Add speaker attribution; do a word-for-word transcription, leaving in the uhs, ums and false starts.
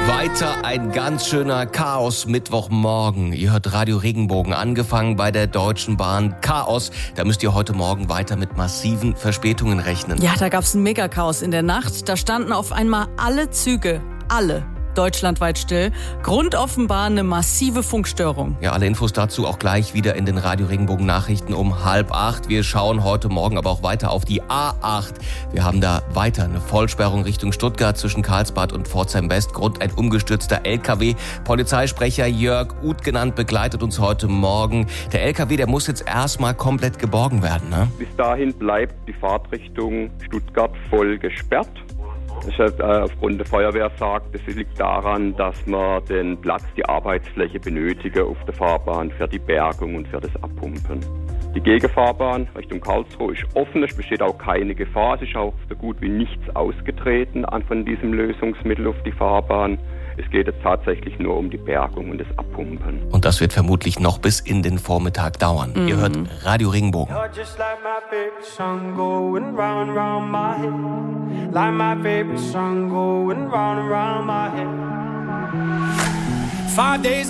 Speaker 1: Weiter ein ganz schöner Chaos-Mittwochmorgen. Ihr hört Radio Regenbogen, angefangen bei der Deutschen Bahn. Chaos, da müsst ihr heute Morgen weiter mit massiven Verspätungen rechnen.
Speaker 2: Ja, da gab's ein Megachaos in der Nacht. Da standen auf einmal alle Züge, alle, deutschlandweit still. Grund offenbar eine massive Funkstörung.
Speaker 1: Ja, alle Infos dazu auch gleich wieder in den Radio Regenbogen Nachrichten um halb acht. Wir schauen heute Morgen aber auch weiter auf die A acht. Wir haben da weiter eine Vollsperrung Richtung Stuttgart zwischen Karlsbad und Pforzheim West. Grund ein umgestürzter L K W. Polizeisprecher Jörg Uth genannt begleitet uns heute Morgen. Der L K W, der muss jetzt erstmal komplett geborgen werden, ne?
Speaker 3: Bis dahin bleibt die Fahrtrichtung Stuttgart voll gesperrt. Das ist, äh, aufgrund der Feuerwehr sagt, das liegt daran, dass man den Platz, die Arbeitsfläche benötigen auf der Fahrbahn für die Bergung und für das Abpumpen. Die Gegenfahrbahn Richtung Karlsruhe ist offen, es besteht auch keine Gefahr, es ist auch so gut wie nichts ausgetreten an von diesem Lösungsmittel auf die Fahrbahn. Es geht jetzt tatsächlich nur um die Bergung und das Abpumpen.
Speaker 1: Und das wird vermutlich noch bis in den Vormittag dauern. Mhm. Ihr hört Radio Regenbogen.